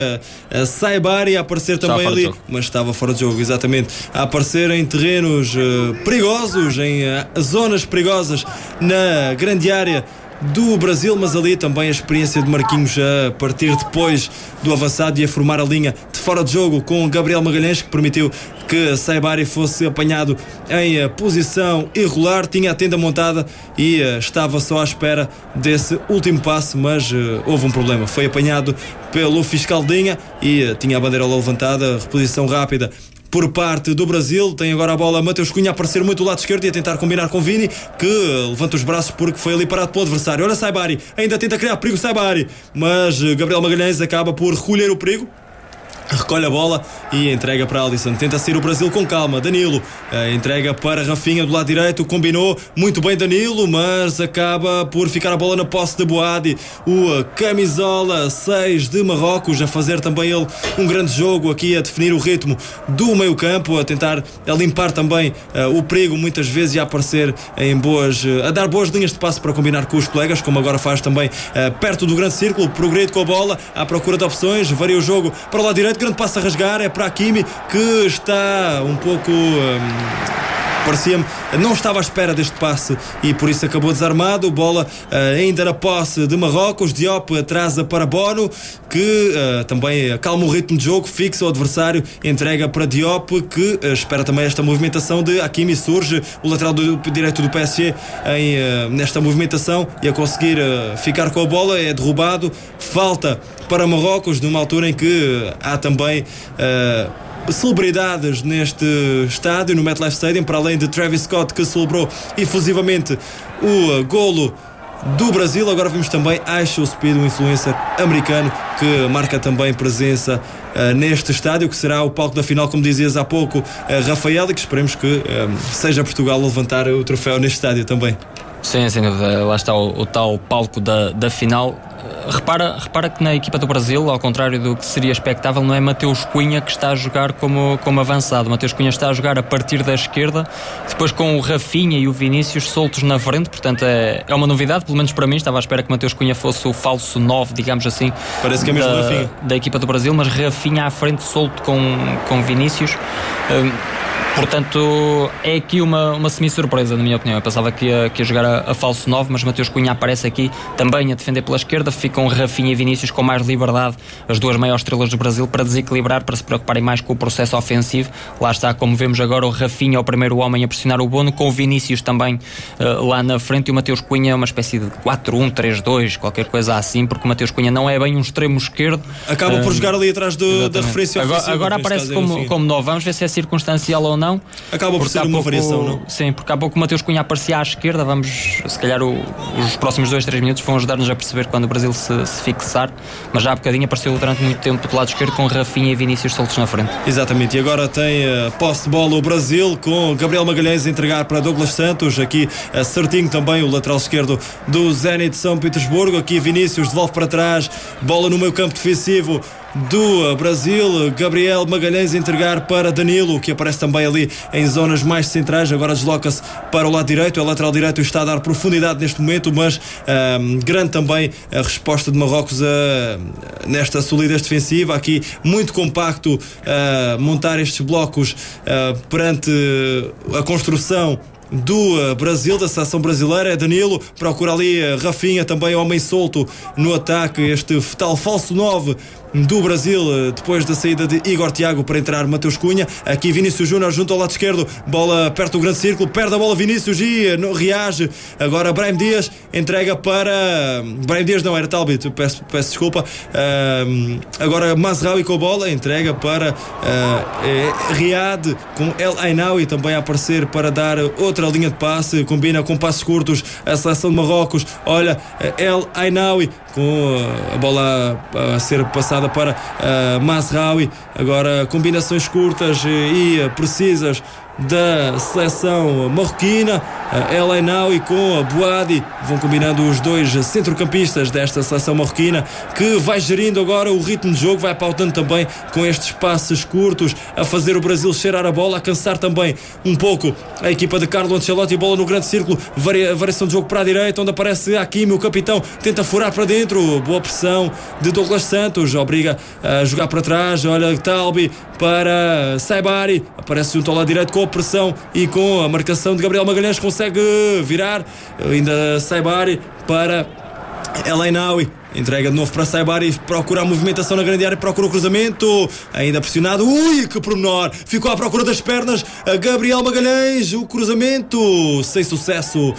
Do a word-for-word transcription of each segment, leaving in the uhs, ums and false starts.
a Saibari a aparecer também ali, mas estava fora de jogo, exatamente, a aparecer em terrenos uh, perigosos, em uh, zonas perigosas na grande área do Brasil, mas ali também a experiência de Marquinhos a partir depois do avançado e a formar a linha de fora de jogo com Gabriel Magalhães, que permitiu que Saibari fosse apanhado em posição irregular, tinha a tenda montada e uh, estava só à espera desse último passe, mas uh, houve um problema, foi apanhado pelo fiscal de linha e uh, tinha a bandeira levantada, reposição rápida por parte do Brasil. Tem agora a bola Mateus Cunha a aparecer muito do lado esquerdo e a tentar combinar com Vini, que levanta os braços porque foi ali parado pelo adversário. Olha Saibari, ainda tenta criar perigo Saibari, mas Gabriel Magalhães acaba por recolher o perigo, recolhe a bola e entrega para Alisson. Tenta sair o Brasil com calma. Danilo eh, entrega para Rafinha do lado direito. Combinou muito bem Danilo, mas acaba por ficar a bola na posse de Boadi. O uh, camisola seis de Marrocos a fazer também ele um grande jogo aqui, a definir o ritmo do meio campo, a tentar a limpar também uh, o perigo muitas vezes e a aparecer em boas, uh, a dar boas linhas de passe para combinar com os colegas, como agora faz também uh, perto do grande círculo, progride com a bola, à procura de opções, varia o jogo para o lado direito. Grande passo a rasgar, é para Hakimi, que está um pouco hum, parecia-me, não estava à espera deste passe e por isso acabou desarmado. Bola uh, ainda na posse de Marrocos. Diop atrasa para Bono, que uh, também acalma o ritmo de jogo, fixa o adversário, entrega para Diop, que uh, espera também esta movimentação de Hakimi. Surge o lateral do, direito do P S G em, uh, nesta movimentação e a conseguir uh, ficar com a bola, é derrubado. Falta para Marrocos, numa altura em que uh, há também uh, celebridades neste estádio, no MetLife Stadium, para além de Travis Scott, que celebrou efusivamente o uh, golo do Brasil. Agora vimos também Aisha Speed, um influencer americano que marca também presença uh, neste estádio, que será o palco da final, como dizias há pouco, uh, Rafael, e que esperemos que uh, seja Portugal a levantar o troféu neste estádio também. Sim, sim, lá está o, o tal palco da, da final. Repara, repara que na equipa do Brasil, ao contrário do que seria expectável, não é Mateus Cunha que está a jogar como, como avançado. Mateus Cunha está a jogar a partir da esquerda, depois com o Rafinha e o Vinícius soltos na frente. Portanto é, é uma novidade, pelo menos para mim. Estava à espera que Mateus Cunha fosse o falso nove, digamos assim, parece que é mesmo da, Rafinha, da equipa do Brasil, mas Rafinha à frente solto com, com Vinícius. um, Portanto, é aqui uma, uma semi-surpresa, na minha opinião. Eu pensava que ia, que ia jogar a, a falso nove, mas Mateus Cunha aparece aqui também a defender pela esquerda. Ficam Rafinha e Vinícius com mais liberdade, as duas maiores estrelas do Brasil, para desequilibrar, para se preocuparem mais com o processo ofensivo. Lá está, como vemos agora, o Rafinha é o primeiro homem a pressionar o Bono, com o Vinícius também uh, lá na frente, e o Mateus Cunha é uma espécie de quatro um três dois, qualquer coisa assim, porque o Mateus Cunha não é bem um extremo esquerdo. Acaba uh, por jogar ali atrás do, da referência agora, ofensiva. Agora aparece como, como novo. Vamos ver se é circunstancial ou não. Acaba por ser uma pouco, variação, não? Sim, porque há pouco o Mateus Cunha aparecia à esquerda. Vamos, se calhar o, os próximos dois, três minutos vão ajudar-nos a perceber quando o Brasil se, se fixar, mas já há bocadinho apareceu durante muito tempo do lado esquerdo com Rafinha e Vinícius soltos na frente. Exatamente, e agora tem uh, posse de bola o Brasil, com Gabriel Magalhães a entregar para Douglas Santos, aqui uh, certinho também o lateral esquerdo do Zenit de São Petersburgo. Aqui Vinícius devolve para trás, bola no meio campo defensivo do Brasil. Gabriel Magalhães a entregar para Danilo, que aparece também ali em zonas mais centrais. Agora desloca-se para o lado direito, é o lateral direito, está a dar profundidade neste momento, mas um, grande também a resposta de Marrocos a, nesta solidez defensiva. Aqui muito compacto a montar estes blocos a, perante a construção do Brasil, da seleção brasileira. É Danilo, procura ali Rafinha, também homem solto no ataque, este tal falso nove do Brasil, depois da saída de Igor Thiago para entrar Mateus Cunha. Aqui Vinícius Júnior junto ao lado esquerdo, bola perto do grande círculo, perde a bola Vinícius e não reage. Agora Brahim Dias entrega para Brahim Dias, não, era Talbot, peço, peço desculpa. Uh, agora Mazraoui com a bola, entrega para uh, Riad, com El Ainaoui também a aparecer para dar outra linha de passe, combina com passos curtos a seleção de Marrocos. Olha, El Ainaoui com a bola a ser passada para uh, Mazraoui. Agora combinações curtas e, e precisas da seleção marroquina. El Ainaoui com a Bouhaddi vão combinando os dois centrocampistas desta seleção marroquina, que vai gerindo agora o ritmo de jogo, vai pautando também com estes passes curtos, a fazer o Brasil cheirar a bola, a cansar também um pouco a equipa de Carlo Ancelotti. Bola no grande círculo, varia, variação de jogo para a direita, onde aparece Hakimi, o capitão, tenta furar para dentro, boa pressão de Douglas Santos, obriga a jogar para trás. Olha, Talbi para Saibari, aparece junto ao lado direito com a pressão e com a marcação de Gabriel Magalhães, consegue virar, ainda Saibari para El Ainaoui, entrega de novo para Saibari, procura a movimentação na grande área, procura o cruzamento, ainda pressionado, ui, que pormenor, ficou à procura das pernas a Gabriel Magalhães, o cruzamento sem sucesso,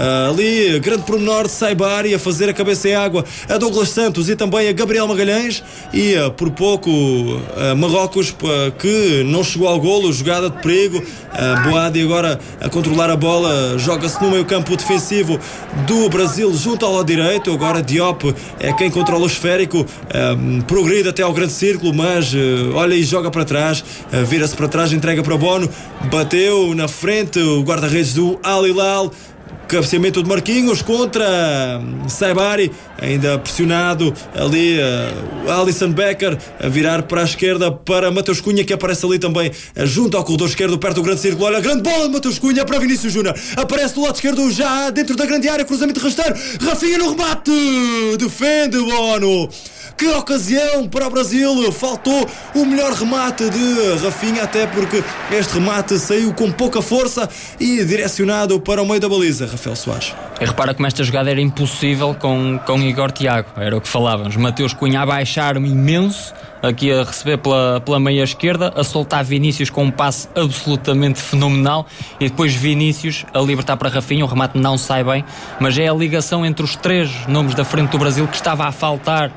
ali, grande pormenor de Saibari a fazer a cabeça em água a Douglas Santos e também a Gabriel Magalhães, e por pouco a Marrocos que não chegou ao golo, jogada de perigo. A Bouhaddi agora a controlar a bola, joga-se no meio campo defensivo do Brasil junto ao lado direito. Agora Diop é quem controla o esférico, um, progride até ao grande círculo, mas uh, olha e joga para trás, uh, vira-se para trás, entrega para Bono, bateu na frente o guarda-redes do Al Hilal. Cabeceamento de Marquinhos contra Saibari, ainda pressionado ali uh, Alisson Becker a virar para a esquerda para Mateus Cunha, que aparece ali também uh, junto ao corredor esquerdo, perto do grande círculo. Olha, grande bola de Mateus Cunha para Vinícius Júnior, aparece do lado esquerdo já dentro da grande área, cruzamento rasteiro, Rafinha no remate, defende Bono. Que ocasião para o Brasil, faltou o melhor remate de Rafinha, até porque este remate saiu com pouca força e direcionado para o meio da baliza. Rafael Soares. E repara como esta jogada era impossível com, com Igor Thiago, era o que falávamos. Mateus Cunha a baixar-me imenso, aqui a receber pela, pela meia esquerda, a soltar Vinícius com um passe absolutamente fenomenal, e depois Vinícius a libertar para Rafinha. O remate não sai bem, mas é a ligação entre os três nomes da frente do Brasil que estava a faltar.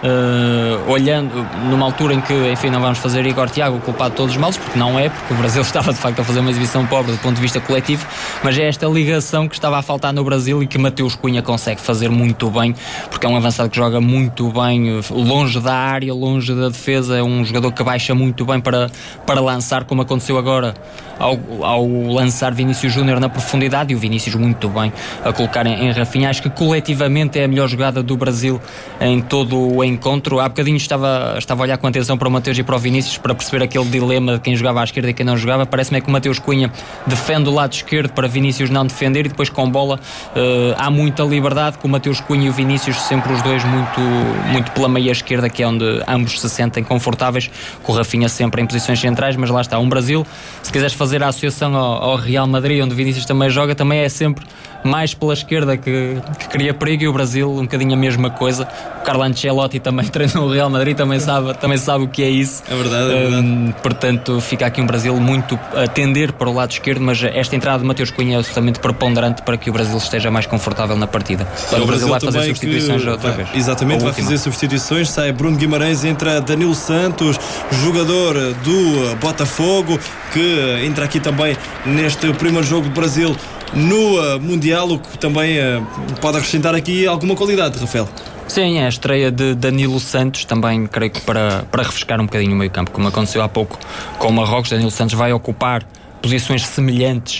Uh, olhando numa altura em que, enfim, não vamos fazer Igor Thiago o culpado de todos os males, porque não é, porque o Brasil estava de facto a fazer uma exibição pobre do ponto de vista coletivo, mas é esta ligação que estava a faltar no Brasil e que Mateus Cunha consegue fazer muito bem, porque é um avançado que joga muito bem longe da área, longe da defesa, é um jogador que baixa muito bem para, para lançar, como aconteceu agora ao, ao lançar Vinícius Júnior na profundidade, e o Vinícius muito bem a colocar em, em Rafinha. Acho que coletivamente é a melhor jogada do Brasil em todo o encontro. Há bocadinho estava, estava a olhar com atenção para o Mateus e para o Vinícius para perceber aquele dilema de quem jogava à esquerda e quem não jogava. Parece-me que o Mateus Cunha defende o lado esquerdo para Vinícius não defender, e depois com bola uh, há muita liberdade, com o Mateus Cunha e o Vinícius sempre os dois muito, muito pela meia esquerda, que é onde ambos se sentem confortáveis, com o Rafinha sempre em posições centrais. Mas lá está, um Brasil, se quiseres fazer a associação ao, ao Real Madrid, onde o Vinícius também joga, também é sempre mais pela esquerda que, que cria perigo, e o Brasil um bocadinho a mesma coisa. O Carlo Ancelotti também treinou o Real Madrid, também sabe, também sabe o que é isso. É verdade, é verdade. Um, portanto, fica aqui um Brasil muito a tender para o lado esquerdo, mas esta entrada de Mateus Cunha é absolutamente preponderante para que o Brasil esteja mais confortável na partida. Agora, o Brasil, Brasil vai fazer substituições outra vai, vez. Exatamente, vai fazer substituições. Sai Bruno Guimarães, entra Danilo Santos, jogador do Botafogo, que entra aqui também neste primeiro jogo do Brasil no uh, Mundial, o que também uh, pode acrescentar aqui alguma qualidade, Rafael. Sim, é a estreia de Danilo Santos, também creio que para, para refrescar um bocadinho o meio campo, como aconteceu há pouco com o Marrocos. Danilo Santos vai ocupar posições semelhantes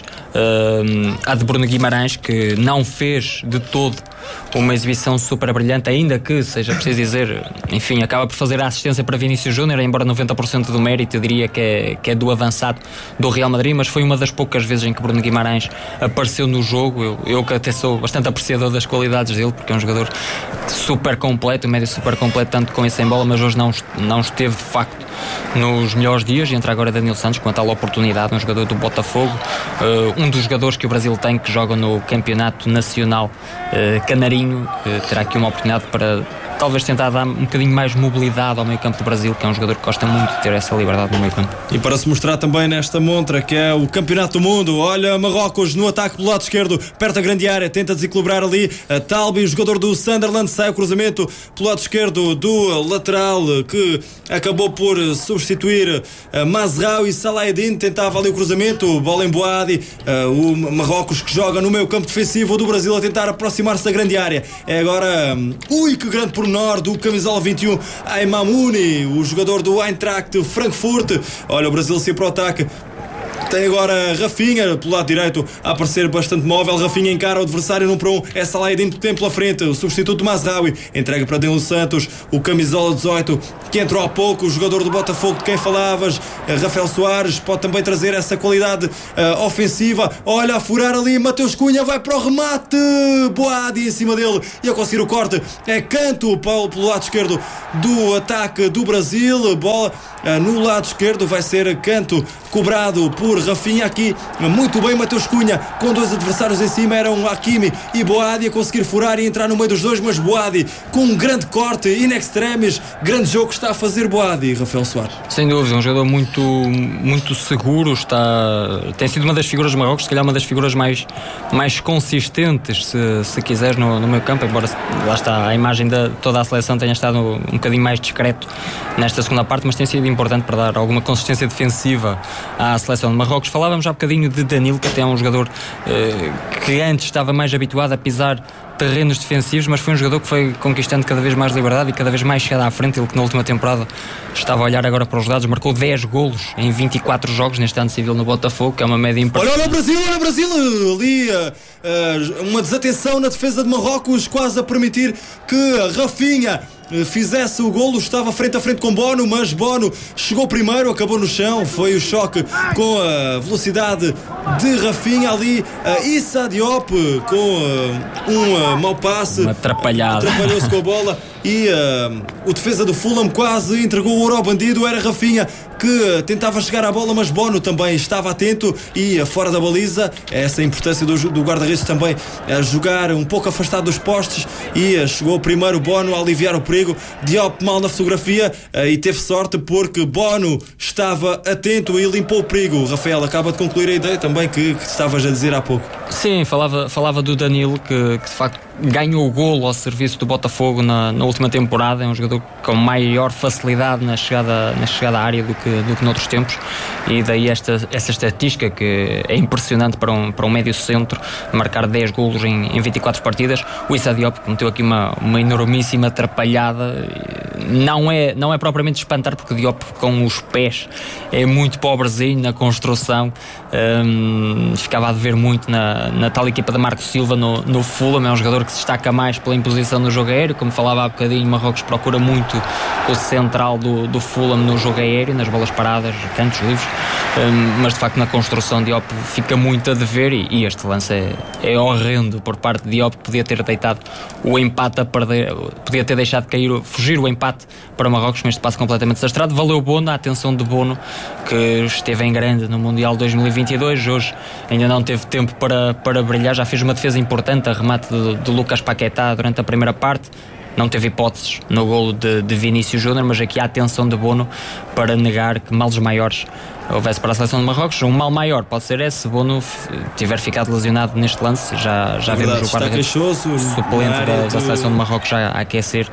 uh, à de Bruno Guimarães, que não fez de todo uma exibição super brilhante, ainda que, seja preciso dizer, enfim, acaba por fazer a assistência para Vinícius Júnior, embora noventa por cento do mérito eu diria que é, que é do avançado do Real Madrid, mas foi uma das poucas vezes em que Bruno Guimarães apareceu no jogo. Eu, eu que até sou bastante apreciador das qualidades dele, porque é um jogador super completo, um médio super completo, tanto com e sem bola, mas hoje não, não esteve de facto nos melhores dias, e entra agora Danilo Santos com a tal oportunidade, um jogador do Botafogo, uh, um dos jogadores que o Brasil tem que joga no campeonato nacional uh, canarinho, uh, terá aqui uma oportunidade para talvez tentar dar um bocadinho mais mobilidade ao meio campo do Brasil, que é um jogador que gosta muito de ter essa liberdade no meio campo. E para se mostrar também nesta montra que é o Campeonato do Mundo, olha Marrocos no ataque pelo lado esquerdo, perto da grande área, tenta desequilibrar ali a Talbi, o jogador do Sunderland, sai o cruzamento pelo lado esquerdo do lateral, que acabou por substituir uh, Mazraoui e Salahedin, tentava ali o cruzamento, bola em Bouhaddi, uh, o Marrocos que joga no meio campo defensivo do Brasil a tentar aproximar-se da grande área. É agora, um, ui que grande pormenor do camisola vinte e um, Aymamouni, o jogador do Eintracht Frankfurt. Olha o Brasil se para o ataque, Tem agora Rafinha pelo lado direito a aparecer bastante móvel. Rafinha encara o adversário num para um. É Saladin que tem pela frente. O substituto de Mazraoui entrega para Danilo Santos, o camisola dezoito que entrou há pouco, o jogador do Botafogo de quem falavas, Rafael Soares, pode também trazer essa qualidade uh, ofensiva. Olha, a furar ali, Mateus Cunha vai para o remate. Boadi em cima dele e a conseguir o corte. É Canto pelo, pelo lado esquerdo do ataque do Brasil. Bola uh, no lado esquerdo vai ser Canto cobrado por Rafinha. Aqui muito bem Mateus Cunha com dois adversários em cima, eram Hakimi e Boadi a conseguir furar e entrar no meio dos dois, mas Boadi com um grande corte in extremis. Grande jogo que está a fazer Boadi, Rafael Soares. Sem dúvida, um jogador muito, muito seguro, está, tem sido uma das figuras do Marrocos, se calhar uma das figuras mais, mais consistentes, se, se quiseres, no, no meio campo, embora lá está, a imagem de toda a seleção tenha estado um bocadinho mais discreto nesta segunda parte, mas tem sido importante para dar alguma consistência defensiva à seleção de Marrocos. Falávamos há bocadinho de Danilo, que até é um jogador eh, que antes estava mais habituado a pisar terrenos defensivos, mas foi um jogador que foi conquistando cada vez mais liberdade e cada vez mais chegado à frente. Ele que na última temporada, estava a olhar agora para os dados, marcou dez golos em vinte e quatro jogos neste ano civil no Botafogo, que é uma média impressionante. Olha, olha o Brasil, olha o Brasil ali, uh, uh, uma desatenção na defesa de Marrocos, quase a permitir que Rafinha fizesse o golo, estava frente a frente com Bono, mas Bono chegou primeiro, acabou no chão. Foi o choque com a velocidade de Rafinha ali. uh, Issa Diop com uh, um uh, mau passe, uma atrapalhada, atrapalhou-se com a bola e uh, o defesa do Fulham quase entregou o ouro ao bandido. Era Rafinha que tentava chegar à bola, mas Bono também estava atento e uh, fora da baliza. Essa é a importância do, do guarda-redes também, a uh, jogar um pouco afastado dos postes, e uh, chegou primeiro Bono a aliviar o perigo. Diop mal na fotografia uh, e teve sorte porque Bono estava atento e limpou o perigo. Rafael, acaba de concluir a ideia também que, que estavas a dizer há pouco. Sim, falava, falava do Danilo, que, que de facto ganhou o golo ao serviço do Botafogo na, na última temporada. É um jogador com maior facilidade na chegada, na chegada à área do que, do que noutros tempos, e daí esta, essa estatística que é impressionante para um, para um médio centro, marcar dez golos em, em vinte e quatro partidas. O Issa Diop cometeu aqui uma, uma enormíssima atrapalhada. Não é, não é propriamente espantar, porque o Diop com os pés é muito pobrezinho na construção. Um, ficava a dever muito na, na tal equipa de Marco Silva no, no Fulham. É um jogador que se destaca mais pela imposição no jogo aéreo. Como falava há bocadinho, Marrocos procura muito o central do, do Fulham no jogo aéreo, nas bolas paradas, cantos livres, um, mas de facto na construção Diop fica muito a dever, e, e este lance é, é horrendo por parte de Diop, que podia ter deitado o empate a perder, podia ter deixado cair, fugir o empate para Marrocos com este passo completamente desastrado. Valeu Bono, a atenção de Bono, que esteve em grande no Mundial dois mil e vinte e dois, hoje ainda não teve tempo para, para brilhar. Já fez uma defesa importante a remate de, de Lucas Paquetá durante a primeira parte. Não teve hipóteses no golo de, de Vinícius Júnior, mas aqui há a atenção de Bono para negar que males maiores houvesse para a seleção de Marrocos. Um mal maior pode ser esse, se Bono tiver ficado lesionado neste lance. Já, já vimos o guarda-redes suplente da, da seleção de Marrocos já a aquecer,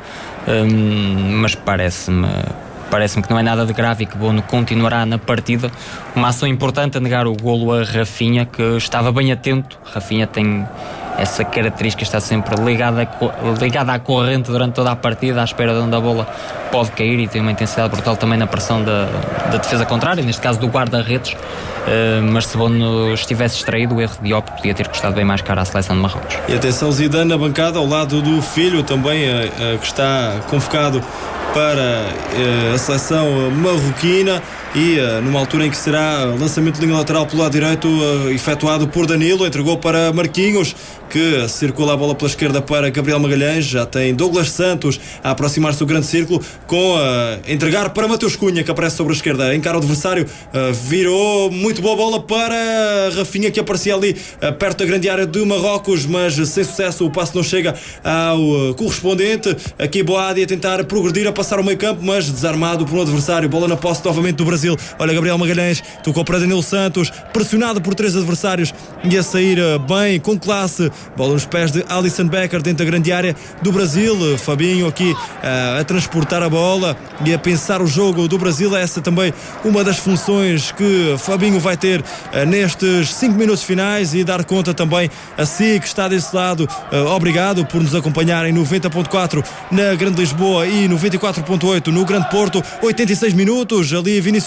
um, mas parece-me Parece-me que não é nada de grave e que Bono continuará na partida. Uma ação importante a negar o golo a Rafinha, que estava bem atento. Rafinha tem essa característica, está sempre ligada, ligada à corrente durante toda a partida, à espera de onde a bola pode cair, e tem uma intensidade brutal também na pressão da, da defesa contrária, neste caso do guarda-redes. Uh, mas se Bono estivesse distraído, o erro de Diop podia ter custado bem mais caro à seleção de Marrocos. E atenção, Zidane na bancada, ao lado do filho também, uh, uh, que está convocado para uh, a seleção marroquina, e uh, numa altura em que será lançamento de linha lateral pelo lado direito, uh, efetuado por Danilo, entregou para Marquinhos, que circula a bola pela esquerda para Gabriel Magalhães. Já tem Douglas Santos a aproximar-se do grande círculo, com a uh, entregar para Mateus Cunha, que aparece sobre a esquerda, encara o adversário, uh, virou muito boa bola para Rafinha, que aparecia ali uh, perto da grande área do Marrocos, mas sem sucesso. O passe não chega ao uh, correspondente. Aqui Boadi a tentar progredir, a passar o meio campo, mas desarmado por um adversário. Bola na posse novamente do Brasil. Olha, Gabriel Magalhães tocou para Danilo Santos, pressionado por três adversários, e a sair uh, bem, com classe. Bola nos pés de Alisson Becker dentro da grande área do Brasil. Fabinho aqui uh, a transportar a bola e a pensar o jogo do Brasil. Essa também uma das funções que Fabinho vai ter uh, nestes cinco minutos finais, e dar conta também a si, que está desse lado. Uh, obrigado por nos acompanhar em noventa ponto quatro na Grande Lisboa e noventa e quatro ponto oito no Grande Porto. oitenta e seis minutos, ali Vinícius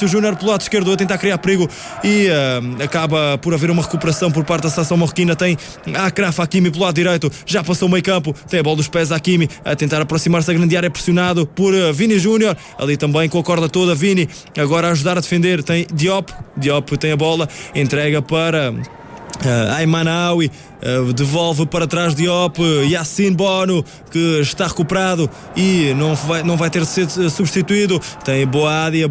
Vinícius Júnior pelo lado esquerdo a tentar criar perigo e uh, acaba por haver uma recuperação por parte da seleção marroquina. Tem Achraf Hakimi pelo lado direito, já passou o meio campo, tem a bola dos pés Hakimi a tentar aproximar-se da grande área, pressionado por uh, Vini Júnior, ali também com a corda toda. Vini agora a ajudar a defender, tem Diop, Diop tem a bola, entrega para uh, Ayman Aoui, Uh, devolve para trás Diop, Yassine Bono, que está recuperado e não vai, não vai ter de ser substituído. Tem Boadia